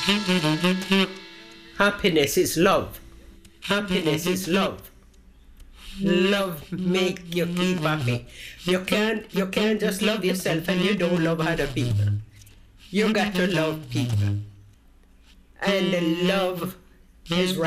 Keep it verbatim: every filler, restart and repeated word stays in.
Happiness is love. Happiness is love. Love make you keep happy. You can't you can't just love yourself and you don't love other people. You got to love people. And the love is